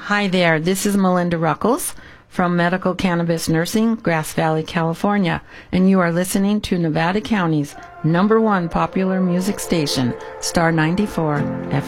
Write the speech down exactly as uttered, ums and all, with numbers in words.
Hi there, this is Melinda Ruckles from Medical Cannabis Nursing, Grass Valley, California, and you are listening to Nevada County's number one popular music station, Star ninety-four F M.